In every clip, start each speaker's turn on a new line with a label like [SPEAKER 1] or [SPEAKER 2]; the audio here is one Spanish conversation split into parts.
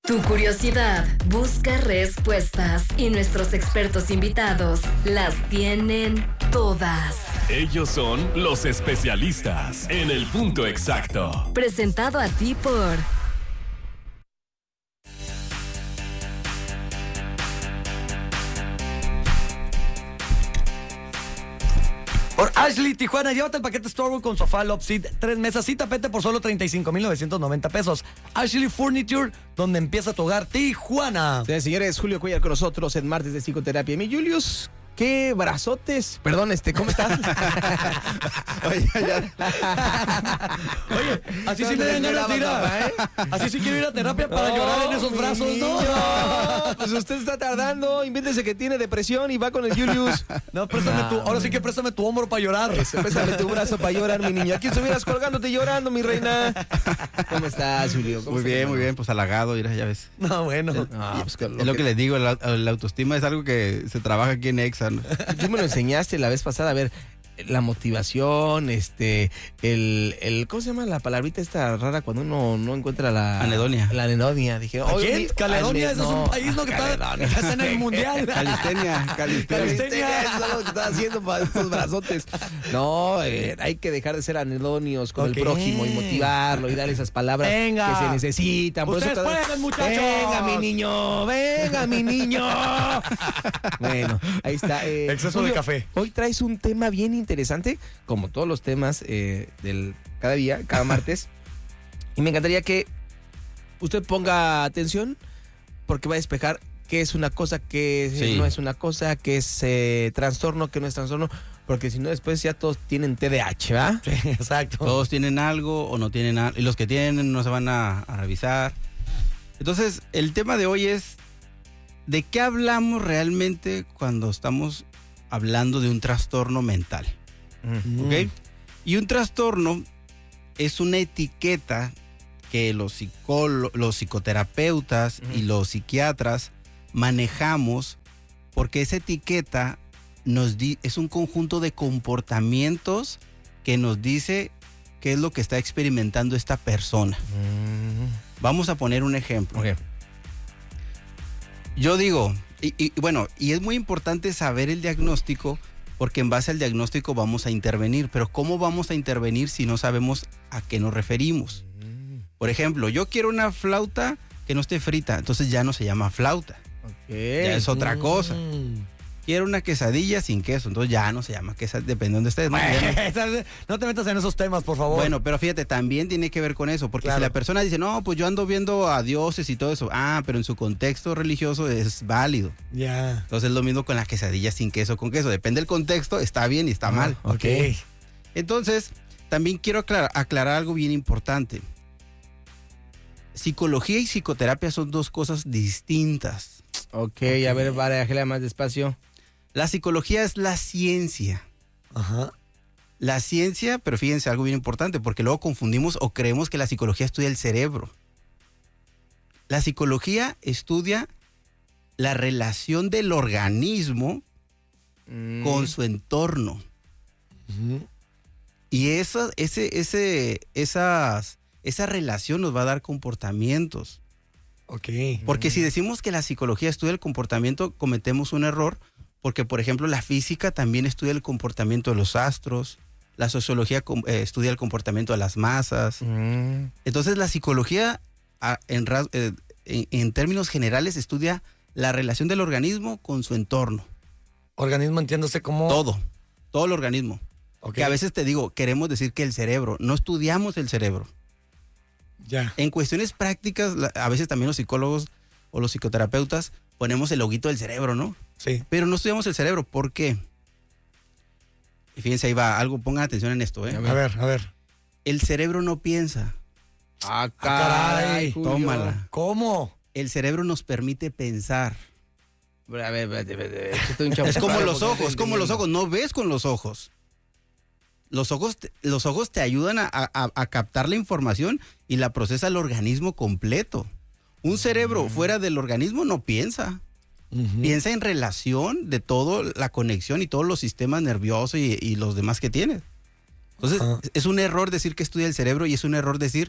[SPEAKER 1] Tu curiosidad busca respuestas y nuestros expertos invitados las tienen todas.
[SPEAKER 2] Ellos son los especialistas en el punto exacto.
[SPEAKER 1] Presentado a ti por...
[SPEAKER 3] Por Ashley Tijuana, llévate el paquete Storebook con sofá Love Seat, 3 mesas y tapete por solo 35,990 pesos. Ashley Furniture, donde empieza tu hogar, Tijuana.
[SPEAKER 4] Sí, señores, Julio Cuellar con nosotros en Martes de Psicoterapia. Mi Julius, qué brazotes. Perdón, ¿cómo estás?
[SPEAKER 3] Oye, así sí me dan ganas de ir así sí quiero ir a terapia para llorar en esos brazos, ¿no?
[SPEAKER 4] Pues usted está tardando, invéntese que tiene depresión y va con el Julius.
[SPEAKER 3] No, ahora sí que préstame tu hombro para llorar.
[SPEAKER 4] Préstame tu brazo para llorar, mi niño. Aquí estuvieras colgándote llorando, mi reina. ¿Cómo estás, Julio?
[SPEAKER 5] Muy bien, pues halagado, ya ves.
[SPEAKER 3] No, bueno.
[SPEAKER 4] Pues,
[SPEAKER 5] Es lo que les digo, la autoestima es algo que se trabaja aquí en Exa, ¿no?
[SPEAKER 4] Tú me lo enseñaste la vez pasada, a ver, la motivación, ¿cómo se llama la palabrita esta rara cuando uno no encuentra la...
[SPEAKER 5] Anedonia.
[SPEAKER 4] La anedonia, dije.
[SPEAKER 3] ¿Quién? Caledonia, ese es un país, ¿no? Que está en el mundial.
[SPEAKER 5] Calistenia.
[SPEAKER 4] Eso es lo que está haciendo para estos brazotes. No, hay que dejar de ser anedonios con el prójimo y motivarlo y darle esas palabras que se necesitan. Por
[SPEAKER 3] Ustedes pueden, muchachos.
[SPEAKER 4] Venga, mi niño. Bueno, ahí está.
[SPEAKER 3] Exceso de café.
[SPEAKER 4] Hoy traes un tema bien interesante, como todos los temas del cada día, cada martes. Y me encantaría que usted ponga atención, porque va a despejar qué es una cosa, qué no es una cosa, qué es trastorno, qué no es trastorno, porque si no después ya todos tienen TDAH, ¿verdad?
[SPEAKER 3] Sí, exacto.
[SPEAKER 5] Todos tienen algo o no tienen algo, y los que tienen no se van a revisar. Entonces, el tema de hoy es ¿de qué hablamos realmente cuando estamos hablando de un trastorno mental? ¿Ok? Y un trastorno es una etiqueta que los psicoterapeutas y los psiquiatras manejamos, porque esa etiqueta es un conjunto de comportamientos que nos dice qué es lo que está experimentando esta persona. Vamos a poner un ejemplo.
[SPEAKER 4] Okay.
[SPEAKER 5] Yo digo, y es muy importante saber el diagnóstico, porque en base al diagnóstico vamos a intervenir. Pero ¿cómo vamos a intervenir si no sabemos a qué nos referimos? Por ejemplo, yo quiero una flauta que no esté frita, entonces ya no se llama flauta. Ya es otra cosa. Quiero una quesadilla sin queso, entonces ya no se llama quesadilla, depende de dónde estés.
[SPEAKER 3] No te metas en esos temas, por favor.
[SPEAKER 5] Bueno, pero fíjate, también tiene que ver con eso, porque si la persona dice, no, pues yo ando viendo a dioses y todo eso, pero en su contexto religioso es válido.
[SPEAKER 3] Ya.
[SPEAKER 5] Entonces es lo mismo con la quesadilla sin queso, con queso, depende del contexto, está bien y está mal.
[SPEAKER 3] Ok.
[SPEAKER 5] Entonces, también quiero aclarar algo bien importante. Psicología y psicoterapia son dos cosas distintas.
[SPEAKER 4] Ok, a ver, barajela más despacio.
[SPEAKER 5] La psicología es la ciencia.
[SPEAKER 3] Ajá.
[SPEAKER 5] La ciencia, pero fíjense algo bien importante, porque luego confundimos o creemos que la psicología estudia el cerebro. La psicología estudia la relación del organismo con su entorno. Y esa relación nos va a dar comportamientos.
[SPEAKER 3] Ok.
[SPEAKER 5] Porque si decimos que la psicología estudia el comportamiento, cometemos un error, porque, por ejemplo, la física también estudia el comportamiento de los astros, la sociología estudia el comportamiento de las masas. Entonces, la psicología, en términos generales, estudia la relación del organismo con su entorno.
[SPEAKER 3] Organismo, entiéndose como...
[SPEAKER 5] Todo el organismo.
[SPEAKER 3] Okay.
[SPEAKER 5] Que a veces te digo, queremos decir que el cerebro, no estudiamos el cerebro.
[SPEAKER 3] Ya.
[SPEAKER 5] En cuestiones prácticas, a veces también los psicólogos o los psicoterapeutas ponemos el loguito del cerebro, ¿no?
[SPEAKER 3] Sí.
[SPEAKER 5] Pero no estudiamos el cerebro. ¿Por qué? Y fíjense, ahí va algo, pongan atención en esto, ¿eh?
[SPEAKER 3] A ver.
[SPEAKER 5] El cerebro no piensa.
[SPEAKER 3] Caray.
[SPEAKER 5] Tómala.
[SPEAKER 3] ¿Cómo?
[SPEAKER 5] El cerebro nos permite pensar.
[SPEAKER 4] A ver,
[SPEAKER 5] Es como los ojos, no ves con los ojos. Los ojos te ayudan a captar la información y la procesa el organismo completo. Un cerebro fuera del organismo no piensa. Piensa en relación de todo, la conexión y todos los sistemas nerviosos y los demás que tiene. Entonces, es un error decir que estudia el cerebro y es un error decir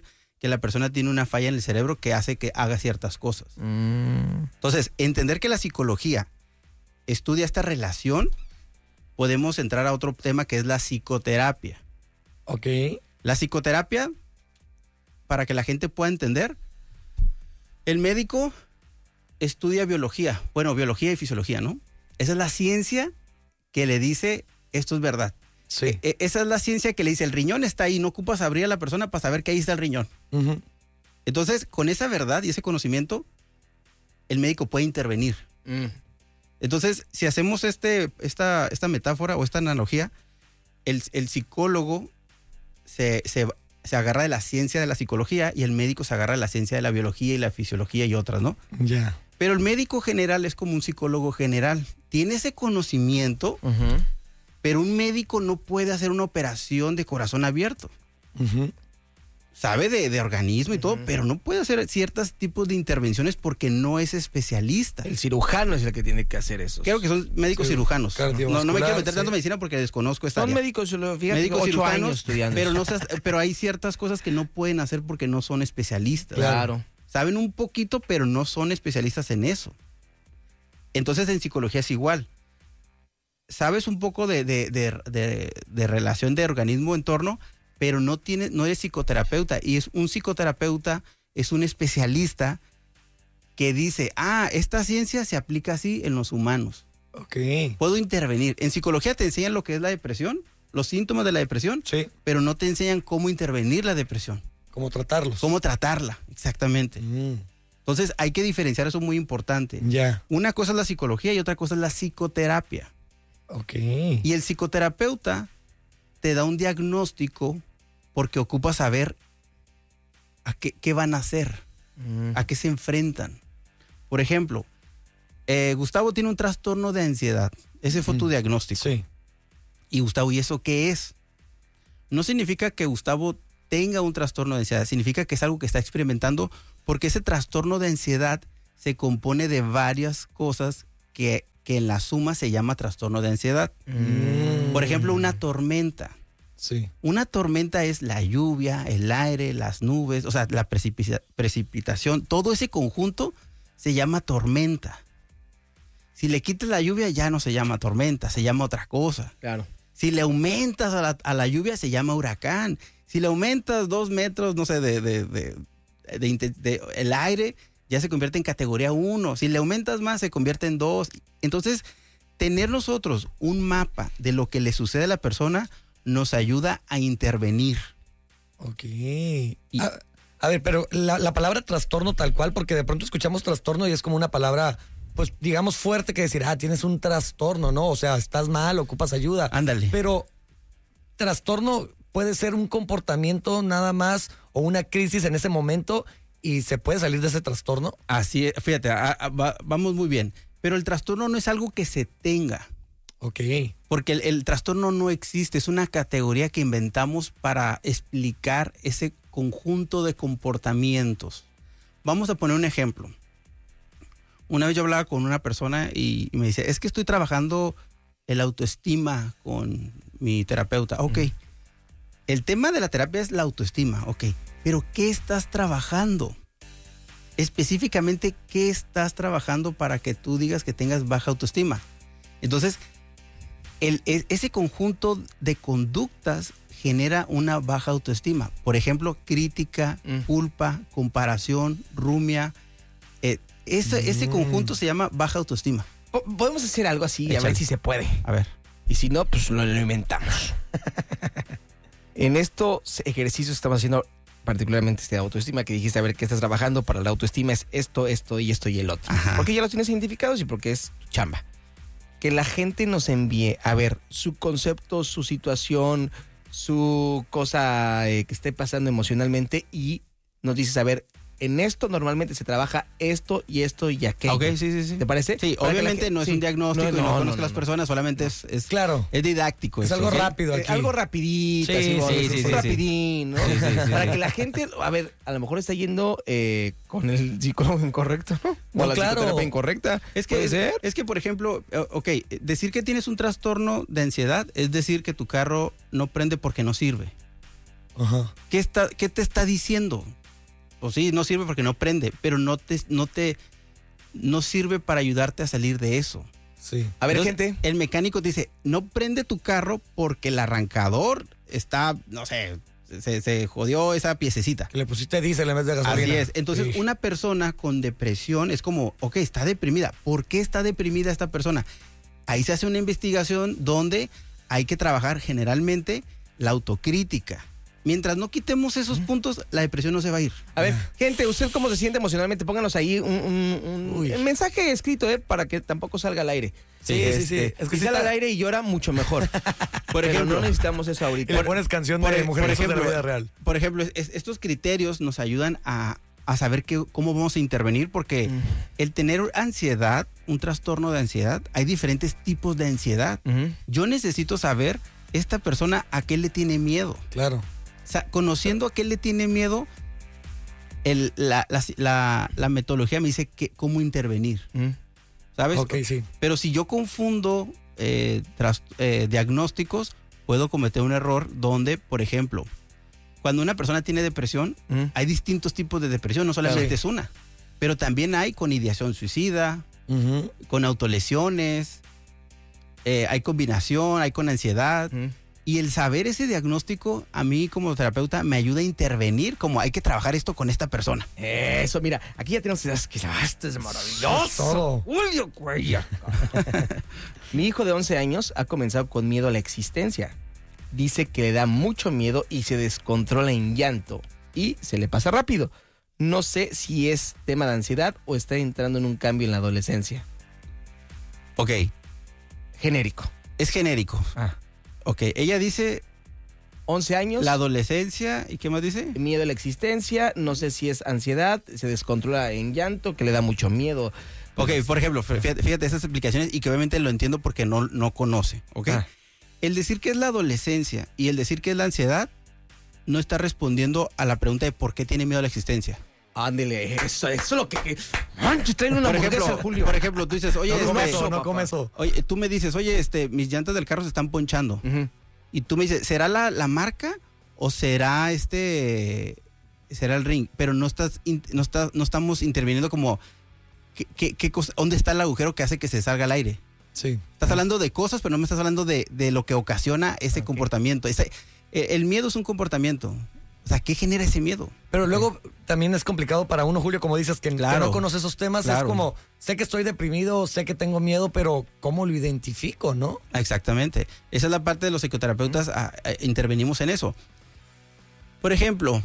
[SPEAKER 5] que la persona tiene una falla en el cerebro que hace que haga ciertas cosas. Entonces, entender que la psicología estudia esta relación, podemos entrar a otro tema que es la psicoterapia.
[SPEAKER 3] Ok.
[SPEAKER 5] La psicoterapia, para que la gente pueda entender, el médico estudia biología, bueno, biología y fisiología, ¿no? Esa es la ciencia que le dice esto es verdad.
[SPEAKER 3] Sí.
[SPEAKER 5] Esa es la ciencia que le dice el riñón está ahí, no ocupas abrir a la persona para saber que ahí está el riñón.
[SPEAKER 3] Ujú.
[SPEAKER 5] Entonces, con esa verdad y ese conocimiento, el médico puede intervenir. Entonces, si hacemos esta metáfora o esta analogía, el psicólogo se agarra de la ciencia de la psicología y el médico se agarra de la ciencia de la biología y la fisiología y otras, ¿no?
[SPEAKER 3] Ya.
[SPEAKER 5] Pero el médico general es como un psicólogo general. Tiene ese conocimiento, pero un médico no puede hacer una operación de corazón abierto.
[SPEAKER 3] Ujú.
[SPEAKER 5] Sabe de organismo y todo, pero no puede hacer ciertos tipos de intervenciones porque no es especialista.
[SPEAKER 4] El cirujano es el que tiene que hacer eso.
[SPEAKER 5] Creo que son médicos cirujanos. No me quiero meter tanto en
[SPEAKER 3] sí.
[SPEAKER 5] medicina porque desconozco esta
[SPEAKER 4] Son
[SPEAKER 5] área.
[SPEAKER 4] médicos, fíjate,
[SPEAKER 5] Médicos
[SPEAKER 4] 8 años
[SPEAKER 5] cirujanos,
[SPEAKER 4] estudiando.
[SPEAKER 5] pero hay ciertas cosas que no pueden hacer porque no son especialistas.
[SPEAKER 4] Claro.
[SPEAKER 5] Saben un poquito, pero no son especialistas en eso. Entonces, en psicología es igual. Sabes un poco de relación de organismo-entorno, pero no eres psicoterapeuta. Y un psicoterapeuta es un especialista que dice, esta ciencia se aplica así en los humanos.
[SPEAKER 3] Ok.
[SPEAKER 5] Puedo intervenir. En psicología te enseñan lo que es la depresión, los síntomas de la depresión,
[SPEAKER 3] Sí.
[SPEAKER 5] pero no te enseñan cómo intervenir la depresión,
[SPEAKER 3] ¿Cómo tratarlos?
[SPEAKER 5] cómo tratarla, exactamente. Entonces hay que diferenciar, eso es muy importante.
[SPEAKER 3] Ya.
[SPEAKER 5] Una cosa es la psicología y otra cosa es la psicoterapia.
[SPEAKER 3] Ok.
[SPEAKER 5] Y el psicoterapeuta te da un diagnóstico porque ocupa saber a qué van a hacer, a qué se enfrentan. Por ejemplo, Gustavo tiene un trastorno de ansiedad. Ese fue tu diagnóstico.
[SPEAKER 3] Sí.
[SPEAKER 5] Y Gustavo, ¿y eso qué es? No significa que Gustavo tenga un trastorno de ansiedad, significa que es algo que está experimentando, porque ese trastorno de ansiedad se compone de varias cosas que en la suma se llama trastorno de ansiedad. Por ejemplo, una tormenta.
[SPEAKER 3] Sí.
[SPEAKER 5] Una tormenta es la lluvia, el aire, las nubes, o sea, la precipitación, todo ese conjunto se llama tormenta. Si le quitas la lluvia ya no se llama tormenta, se llama otra cosa.
[SPEAKER 4] Claro.
[SPEAKER 5] Si le aumentas a la lluvia se llama huracán. Si le aumentas 2 metros, no sé, el aire, ya se convierte en categoría 1. Si le aumentas más, se convierte en 2. Entonces, tener nosotros un mapa de lo que le sucede a la persona nos ayuda a intervenir.
[SPEAKER 3] Ok. A ver, pero la palabra trastorno tal cual, porque de pronto escuchamos trastorno y es como una palabra, pues digamos fuerte que decir, tienes un trastorno, ¿no? O sea, estás mal, ocupas ayuda.
[SPEAKER 5] Ándale.
[SPEAKER 3] Pero trastorno puede ser un comportamiento nada más o una crisis en ese momento y se puede salir de ese trastorno.
[SPEAKER 5] Así es, fíjate, vamos muy bien. Pero el trastorno no es algo que se tenga.
[SPEAKER 3] Ok.
[SPEAKER 5] Porque el trastorno no existe, es una categoría que inventamos para explicar ese conjunto de comportamientos. Vamos a poner un ejemplo. Una vez yo hablaba con una persona y me dice, es que estoy trabajando el autoestima con mi terapeuta. Ok, el tema de la terapia es la autoestima, ok, pero ¿qué estás trabajando? Específicamente, ¿qué estás trabajando para que tú digas que tengas baja autoestima? Entonces, ese conjunto de conductas genera una baja autoestima. Por ejemplo, crítica, culpa, comparación, rumia. Ese conjunto se llama baja autoestima.
[SPEAKER 4] Podemos hacer algo así,
[SPEAKER 5] Échale.
[SPEAKER 4] a ver si se puede.
[SPEAKER 5] A ver.
[SPEAKER 4] Y si no, pues lo inventamos. En estos ejercicios que estamos haciendo, particularmente de autoestima, que dijiste, a ver, ¿qué estás trabajando para la autoestima? Es esto y esto y el otro.
[SPEAKER 5] Ajá.
[SPEAKER 4] Porque ya los tienes identificados y porque es tu chamba. Que la gente nos envíe, a ver, su concepto, su situación, su cosa que esté pasando emocionalmente y nos dices, a ver, en esto normalmente se trabaja esto y aquello.
[SPEAKER 5] Ok, sí.
[SPEAKER 4] ¿Te parece?
[SPEAKER 5] Sí,
[SPEAKER 4] Para que
[SPEAKER 5] obviamente no es un diagnóstico y no conozco a las personas, solamente es
[SPEAKER 3] Claro.
[SPEAKER 5] es didáctico.
[SPEAKER 3] Es
[SPEAKER 5] eso,
[SPEAKER 3] algo
[SPEAKER 5] ¿sí?
[SPEAKER 3] rápido aquí.
[SPEAKER 4] Algo rapidito,
[SPEAKER 3] Sí,
[SPEAKER 4] así,
[SPEAKER 3] sí,
[SPEAKER 4] un rapidín, ¿no?
[SPEAKER 5] Sí.
[SPEAKER 4] Para que la gente, a ver, a lo mejor está yendo con el psicólogo incorrecto, ¿no?
[SPEAKER 3] No,
[SPEAKER 4] O la
[SPEAKER 3] claro.
[SPEAKER 4] psicoterapia incorrecta. ¿Puede ser?
[SPEAKER 5] Es que, por ejemplo, decir que tienes un trastorno de ansiedad es decir que tu carro no prende porque no sirve.
[SPEAKER 3] Ajá.
[SPEAKER 5] ¿Qué te está diciendo? pues sí, no sirve porque no prende, pero no sirve para ayudarte a salir de eso.
[SPEAKER 3] Sí.
[SPEAKER 4] A ver,
[SPEAKER 5] Entonces,
[SPEAKER 4] gente.
[SPEAKER 5] el mecánico te dice, no prende tu carro porque el arrancador está, no sé, se jodió esa piececita.
[SPEAKER 3] Que le pusiste diésel en vez de gasolina.
[SPEAKER 5] Así es. Entonces,
[SPEAKER 3] Sí.
[SPEAKER 5] una persona con depresión es como, ok, está deprimida. ¿Por qué está deprimida esta persona? Ahí se hace una investigación donde hay que trabajar generalmente la autocrítica. Mientras no quitemos esos puntos, la depresión no se va a ir.
[SPEAKER 4] A ver, gente, ¿usted cómo se siente emocionalmente? Pónganos ahí un mensaje escrito, para que tampoco salga al aire.
[SPEAKER 3] Sí. Es que
[SPEAKER 4] si
[SPEAKER 3] sí
[SPEAKER 4] sale
[SPEAKER 3] está-
[SPEAKER 4] al aire y llora, mucho mejor.
[SPEAKER 5] Por
[SPEAKER 4] Pero
[SPEAKER 5] ejemplo,
[SPEAKER 4] no necesitamos eso
[SPEAKER 3] Y
[SPEAKER 4] ahorita.
[SPEAKER 3] le pones canción de mujeres de la vida real.
[SPEAKER 5] Por ejemplo, estos criterios nos ayudan a saber cómo vamos a intervenir, porque el tener ansiedad, un trastorno de ansiedad, hay diferentes tipos de ansiedad.
[SPEAKER 4] Ujú.
[SPEAKER 5] Yo necesito saber esta persona a qué le tiene miedo.
[SPEAKER 3] Claro.
[SPEAKER 5] O sea, conociendo a qué le tiene miedo, la metodología me dice cómo intervenir,
[SPEAKER 4] Ujú.
[SPEAKER 5] ¿sabes?
[SPEAKER 3] Ok, sí.
[SPEAKER 5] Pero si yo confundo diagnósticos, puedo cometer un error donde, por ejemplo, cuando una persona tiene depresión,
[SPEAKER 4] Ujú.
[SPEAKER 5] hay distintos tipos de depresión, no solamente
[SPEAKER 3] Sí.
[SPEAKER 5] es una, pero también hay con ideación suicida,
[SPEAKER 3] Ujú.
[SPEAKER 5] con autolesiones, hay combinación, hay con ansiedad.
[SPEAKER 4] Ujú.
[SPEAKER 5] Y el saber ese diagnóstico, a mí como terapeuta, me ayuda a intervenir, como hay que trabajar esto con esta persona.
[SPEAKER 4] Eso, mira, aquí ya tenemos ideas que esto es maravilloso.
[SPEAKER 3] Todo.
[SPEAKER 4] Julio Cuellar. Mi hijo de 11 años ha comenzado con miedo a la existencia. Dice que le da mucho miedo y se descontrola en llanto y se le pasa rápido. No sé si es tema de ansiedad o está entrando en un cambio en la adolescencia.
[SPEAKER 5] Ok,
[SPEAKER 4] Genérico.
[SPEAKER 5] es genérico.
[SPEAKER 4] Ah.
[SPEAKER 5] Ok, ella dice
[SPEAKER 4] 11 años.
[SPEAKER 5] la adolescencia, ¿y qué más dice?
[SPEAKER 4] Miedo a la existencia, no sé si es ansiedad, se descontrola en llanto, que le da mucho miedo.
[SPEAKER 5] Ok, por ejemplo, fíjate esas explicaciones y que obviamente lo entiendo porque no conoce, ¿ok?
[SPEAKER 4] Ah.
[SPEAKER 5] El decir que es la adolescencia y el decir que es la ansiedad no está respondiendo a la pregunta de por qué tiene miedo a la existencia.
[SPEAKER 4] Ándele, eso es lo que... Manches, traen una hamburguesa, Julio.
[SPEAKER 5] Por ejemplo, tú dices, oye,
[SPEAKER 3] No come
[SPEAKER 5] este,
[SPEAKER 3] eso, no come eso.
[SPEAKER 5] oye, tú me dices, oye, mis llantas del carro se están ponchando.
[SPEAKER 4] Ujú.
[SPEAKER 5] Y tú me dices, ¿será la marca o será será el ring? Pero no estamos interviniendo como ¿qué cosa, dónde está el agujero que hace que se salga al aire?
[SPEAKER 3] Sí.
[SPEAKER 5] Estás hablando de cosas, pero no me estás hablando de lo que ocasiona ese comportamiento. El miedo es un comportamiento. O sea, ¿qué genera ese miedo?
[SPEAKER 3] Pero luego también es complicado para uno, Julio, como dices, que
[SPEAKER 5] Claro.
[SPEAKER 3] no conoce esos temas.
[SPEAKER 5] Claro.
[SPEAKER 3] Es como, sé que estoy deprimido, sé que tengo miedo, pero ¿cómo lo identifico, no?
[SPEAKER 5] Exactamente. Esa es la parte de los psicoterapeutas, intervenimos en eso. Por ejemplo,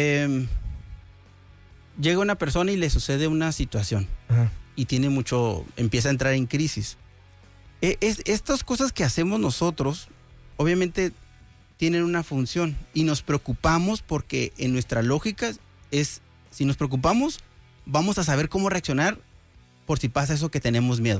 [SPEAKER 5] llega una persona y le sucede una situación
[SPEAKER 4] Ajá.
[SPEAKER 5] y empieza a entrar en crisis. Estas cosas que hacemos nosotros, obviamente tienen una función y nos preocupamos porque en nuestra lógica si nos preocupamos, vamos a saber cómo reaccionar por si pasa eso que tenemos miedo.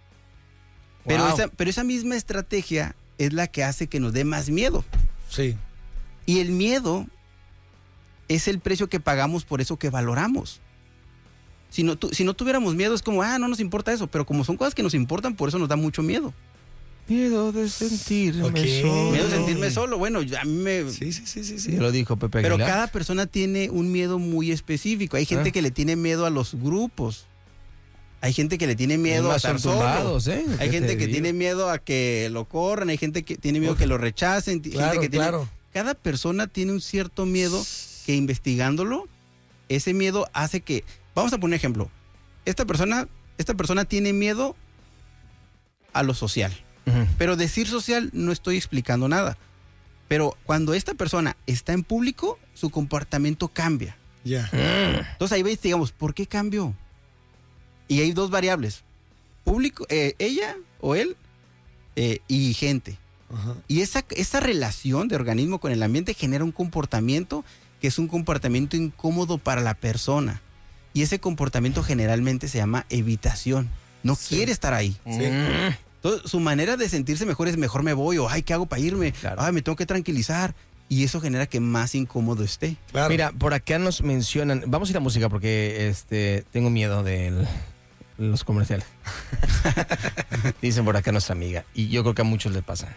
[SPEAKER 5] Pero,
[SPEAKER 4] Wow.
[SPEAKER 5] pero esa misma estrategia es la que hace que nos dé más miedo.
[SPEAKER 3] Sí.
[SPEAKER 5] Y el miedo es el precio que pagamos por eso que valoramos. Si no tuviéramos miedo, es como, no nos importa eso. Pero como son cosas que nos importan, por eso nos da mucho miedo.
[SPEAKER 4] Miedo de sentirme
[SPEAKER 3] Ok.
[SPEAKER 4] solo.
[SPEAKER 5] Miedo de sentirme solo. Bueno, a mí me...
[SPEAKER 3] Sí.
[SPEAKER 4] Sí, lo dijo Pepe
[SPEAKER 5] Pero
[SPEAKER 4] Aguilar.
[SPEAKER 5] cada persona tiene un miedo muy específico. Hay gente que le tiene miedo a los grupos. Hay gente que le tiene miedo a
[SPEAKER 4] Más
[SPEAKER 5] estar
[SPEAKER 4] son
[SPEAKER 5] solo.
[SPEAKER 4] tumbados, ¿eh?
[SPEAKER 5] Hay
[SPEAKER 4] ¿Qué
[SPEAKER 5] gente
[SPEAKER 4] te
[SPEAKER 5] que
[SPEAKER 4] digo?
[SPEAKER 5] tiene miedo a que lo corran. Hay gente que tiene miedo a que lo rechacen.
[SPEAKER 3] Claro,
[SPEAKER 5] gente que tiene...
[SPEAKER 3] claro.
[SPEAKER 5] Cada persona tiene un cierto miedo que investigándolo, ese miedo hace que... Vamos a poner ejemplo. Esta persona tiene miedo a lo social.
[SPEAKER 4] Ujú.
[SPEAKER 5] Pero decir social no estoy explicando nada. Pero cuando esta persona está en público, su comportamiento cambia.
[SPEAKER 3] Ya.
[SPEAKER 5] Entonces ahí digamos, ¿por qué cambió? Y hay dos variables. Público, ella o él y gente.
[SPEAKER 3] Ajá.
[SPEAKER 5] Y esa relación de organismo con el ambiente genera un comportamiento que es un comportamiento incómodo para la persona. Y ese comportamiento generalmente se llama evitación. No
[SPEAKER 3] Sí.
[SPEAKER 5] quiere estar ahí.
[SPEAKER 3] Sí.
[SPEAKER 5] Entonces, su manera de sentirse mejor es mejor me voy o ay, ¿qué hago para irme?
[SPEAKER 4] Claro.
[SPEAKER 5] Ay, me tengo que tranquilizar. Y eso genera que más incómodo esté.
[SPEAKER 3] Claro.
[SPEAKER 4] Mira, por acá nos mencionan... Vamos a ir a música porque tengo miedo de los comerciales. Dicen por acá nuestra amiga. Y yo creo que a muchos le pasa.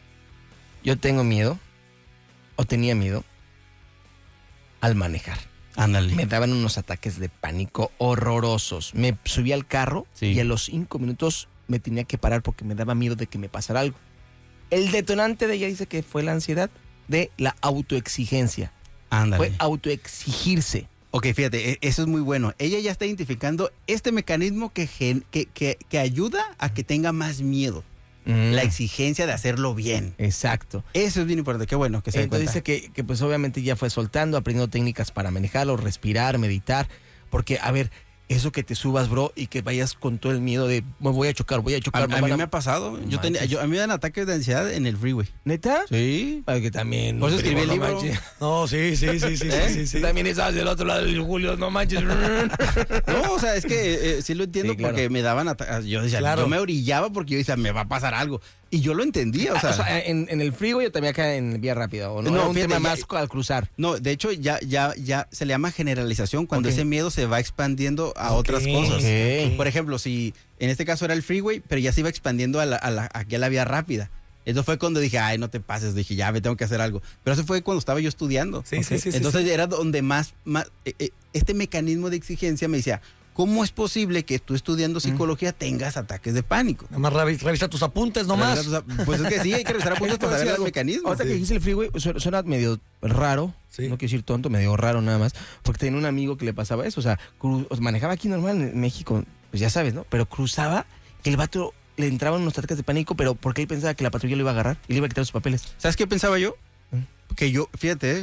[SPEAKER 4] Yo tengo miedo, o tenía miedo, al manejar.
[SPEAKER 5] Ándale.
[SPEAKER 4] Me daban unos ataques de pánico horrorosos. Me subí al carro
[SPEAKER 5] Sí.
[SPEAKER 4] y a los 5 minutos me tenía que parar porque me daba miedo de que me pasara algo. El detonante de ella dice que fue la ansiedad de la autoexigencia.
[SPEAKER 5] Ándale.
[SPEAKER 4] Fue autoexigirse.
[SPEAKER 5] Ok, fíjate, eso es muy bueno. Ella ya está identificando este mecanismo que ayuda a que tenga más miedo. La exigencia de hacerlo bien.
[SPEAKER 4] Exacto.
[SPEAKER 5] Eso es bien importante. Qué bueno que se dé
[SPEAKER 4] Entonces
[SPEAKER 5] cuenta.
[SPEAKER 4] dice que pues obviamente ya fue soltando, aprendiendo técnicas para manejarlo, respirar, meditar. Porque, a ver, eso que te subas, bro, y que vayas con todo el miedo de me voy a chocar,
[SPEAKER 5] A mí me ha pasado.
[SPEAKER 4] No manches.
[SPEAKER 5] A mí me dan ataques de ansiedad en el freeway.
[SPEAKER 4] ¿Neta?
[SPEAKER 5] Sí.
[SPEAKER 4] Para que también...
[SPEAKER 5] Por eso escribí el libro.
[SPEAKER 4] manches.
[SPEAKER 3] No, sí.
[SPEAKER 4] Tú también estabas del otro lado del Julio, no manches.
[SPEAKER 5] No, o sea, es que sí lo entiendo
[SPEAKER 4] Sí, claro.
[SPEAKER 5] porque me daban ataques. Yo decía,
[SPEAKER 3] Claro.
[SPEAKER 5] yo me orillaba porque yo decía, me va a pasar algo. Y yo lo entendía, o sea.
[SPEAKER 4] en el freeway o también acá en vía rápida, ¿o no?
[SPEAKER 5] No,
[SPEAKER 4] Era un
[SPEAKER 5] fíjate,
[SPEAKER 4] tema
[SPEAKER 5] ya-
[SPEAKER 4] más al cruzar.
[SPEAKER 5] No, de hecho, ya se le llama generalización cuando
[SPEAKER 4] Ok.
[SPEAKER 5] ese miedo se va expandiendo a otras cosas.
[SPEAKER 4] Ok.
[SPEAKER 5] Por ejemplo, si en este caso era el freeway, pero ya se iba expandiendo aquí a la vía rápida. Eso fue cuando dije, ay, no te pases. Dije, ya me tengo que hacer algo. Pero eso fue cuando estaba yo estudiando.
[SPEAKER 3] Sí.
[SPEAKER 5] Entonces era donde más este mecanismo de exigencia me decía, ¿cómo es posible que tú estudiando psicología tengas ataques de pánico?
[SPEAKER 3] Nada más revisa tus apuntes nomás.
[SPEAKER 5] Pues es que sí, hay que revisar apuntes para saber el mecanismo.
[SPEAKER 4] Ahorita que dijiste el freeway, suena medio raro.
[SPEAKER 3] Sí.
[SPEAKER 4] No quiero decir tonto, medio raro nada más. Porque tenía un amigo que le pasaba eso. O sea, manejaba aquí normal en México, pues ya sabes, ¿no? Pero cruzaba, que el vato le entraban unos ataques de pánico, pero porque él pensaba que la patrulla lo iba a agarrar y le iba a quitar sus papeles.
[SPEAKER 5] ¿Sabes qué pensaba yo? Que yo, fíjate,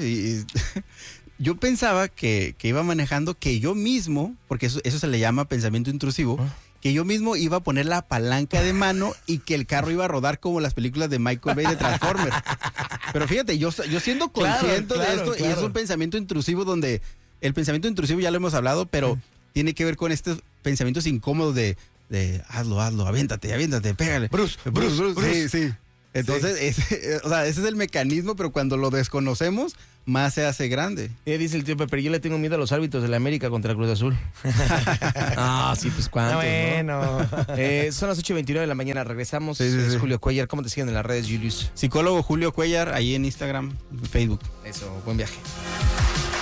[SPEAKER 5] yo pensaba que iba manejando, que yo mismo, porque eso se le llama pensamiento intrusivo, que yo mismo iba a poner la palanca de mano y que el carro iba a rodar como las películas de Michael Bay de Transformers. Pero fíjate, yo siendo consciente de esto, y es un pensamiento intrusivo donde el pensamiento intrusivo ya lo hemos hablado, pero tiene que ver con estos pensamientos incómodos de hazlo, aviéntate, pégale.
[SPEAKER 3] Bruce.
[SPEAKER 5] Sí. Entonces, ese es el mecanismo, pero cuando lo desconocemos, más se hace grande.
[SPEAKER 4] Dice el tío Pepe, yo le tengo miedo a los árbitros de la América contra Cruz Azul. Ah, sí, pues cuántos,
[SPEAKER 3] Bueno.
[SPEAKER 4] ¿no? Son las 8:29 de la mañana, regresamos.
[SPEAKER 5] Sí.
[SPEAKER 4] Es Julio Cuellar, ¿cómo te siguen en las redes, Julius?
[SPEAKER 5] Psicólogo Julio Cuellar, ahí en Instagram, Facebook.
[SPEAKER 4] Eso, buen viaje.